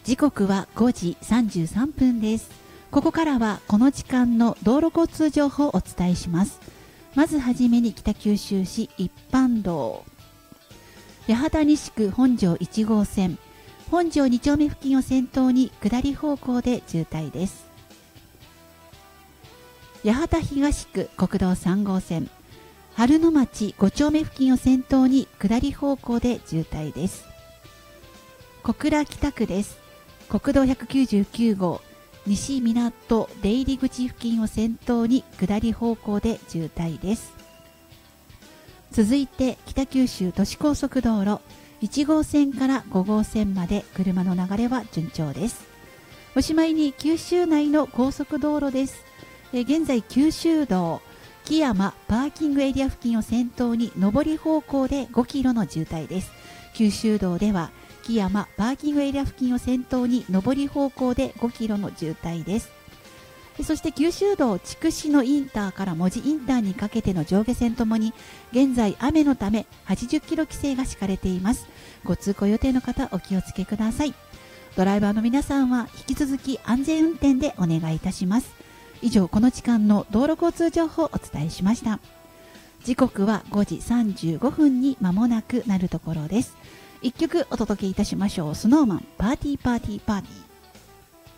時刻は5時33分です。ここからはこの時間の道路交通情報をお伝えします。まずはじめに北九州市一般道、八幡西区本庄1号線、本庄2丁目付近を先頭に下り方向で渋滞です。八幡東区国道3号線、春野町5丁目付近を先頭に下り方向で渋滞です。小倉北区です。国道199号西港出入り口付近を先頭に下り方向で渋滞です。続いて北九州都市高速道路1号線から5号線まで車の流れは順調です。おしまいに九州内の高速道路です。現在九州道木山パーキングエリア付近を先頭に上り方向で5キロの渋滞です。九州道では木山パーキングエリア付近を先頭に上り方向で5キロの渋滞です。そして九州道筑紫野インターから門司インターにかけての上下線ともに現在雨のため80キロ規制が敷かれています。ご通行予定の方お気をつけください。ドライバーの皆さんは引き続き安全運転でお願いいたします。以上、この時間の道路交通情報をお伝えしました。時刻は5時35分に間もなくなるところです。一曲お届けいたしましょう。スノーマンパーティーパーティーパーティー。